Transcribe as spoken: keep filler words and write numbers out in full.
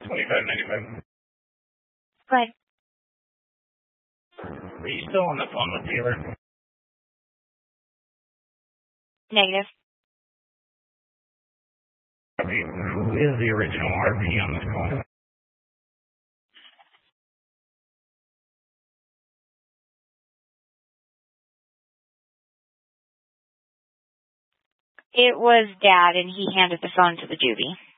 twenty-five ninety-five. Go ahead. Are you still on the phone with Taylor? Negative. I mean, who is the original R V on this call? It was Dad, and he handed the phone to the juvie.